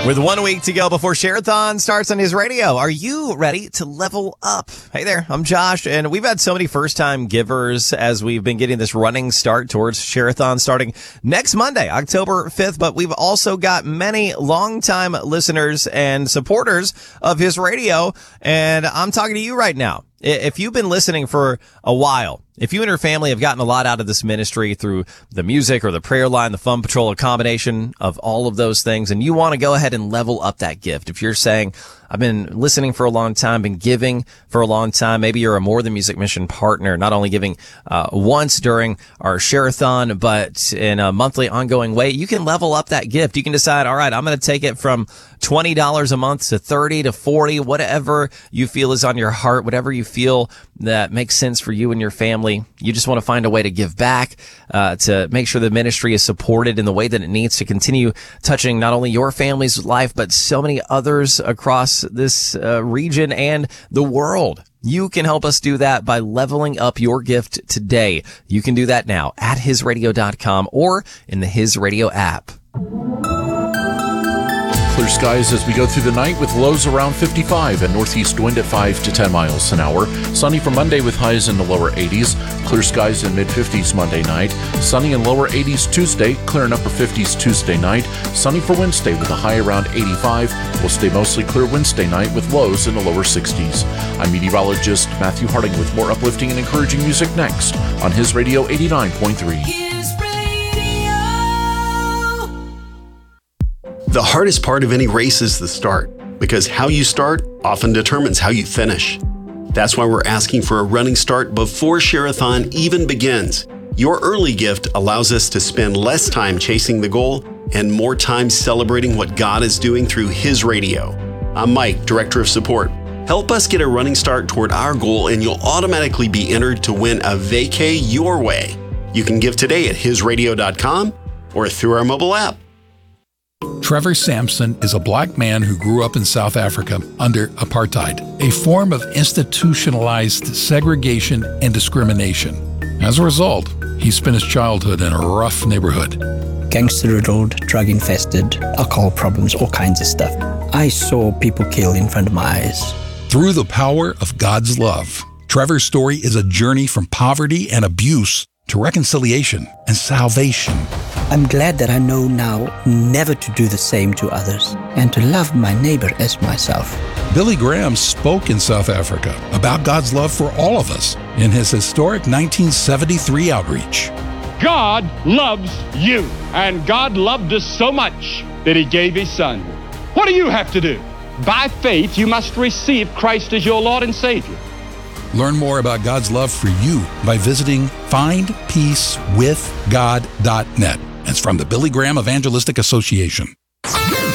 With 1 week to go before Share-a-thon starts on his radio, are you ready to level up? Hey there, I'm Josh, and we've had so many first-time givers as we've been getting this running start towards Share-a-thon starting next Monday, October 5th, but we've also got many longtime listeners and supporters of his radio, and I'm talking to you right now. If you've been listening for a while, if you and your family have gotten a lot out of this ministry through the music or the prayer line, the Fun Patrol, a combination of all of those things, and you want to go ahead and level up that gift. If you're saying, I've been listening for a long time, been giving for a long time, maybe you're a More Than Music Mission partner, not only giving once during our Share-a-thon, but in a monthly ongoing way, you can level up that gift. You can decide, all right, I'm going to take it from $20 a month to $30 to $40, whatever you feel is on your heart, whatever you feel that makes sense for you and your family. You just want to find a way to give back, to make sure the ministry is supported in the way that it needs to continue touching not only your family's life, but so many others across this region and the world. You can help us do that by leveling up your gift today. You can do that now at hisradio.com or in the His Radio app. Clear skies as we go through the night with lows around 55 and northeast wind at 5 to 10 miles an hour. Sunny for Monday with highs in the lower 80s. Clear skies in mid-50s Monday night. Sunny in lower 80s Tuesday. Clear in upper 50s Tuesday night. Sunny for Wednesday with a high around 85. We'll stay mostly clear Wednesday night with lows in the lower 60s. I'm meteorologist Matthew Harding with more uplifting and encouraging music next on His Radio 89.3. The hardest part of any race is the start, because how you start often determines how you finish. That's why we're asking for a running start before Share-a-thon even begins. Your early gift allows us to spend less time chasing the goal and more time celebrating what God is doing through His radio. I'm Mike, Director of Support. Help us get a running start toward our goal and you'll automatically be entered to win a vacay your way. You can give today at hisradio.com or through our mobile app. Trevor Sampson is a black man who grew up in South Africa under apartheid, a form of institutionalized segregation and discrimination. As a result, he spent his childhood in a rough neighborhood. Gangster-riddled, drug-infested, alcohol problems, all kinds of stuff. I saw people killed in front of my eyes. Through the power of God's love, Trevor's story is a journey from poverty and abuse to reconciliation and salvation. I'm glad that I know now never to do the same to others and to love my neighbor as myself. Billy Graham spoke in South Africa about God's love for all of us in his historic 1973 outreach. God loves you, and God loved us so much that He gave His Son. What do you have to do? By faith, you must receive Christ as your Lord and Savior. Learn more about God's love for you by visiting findpeacewithgod.net. It's from the Billy Graham Evangelistic Association.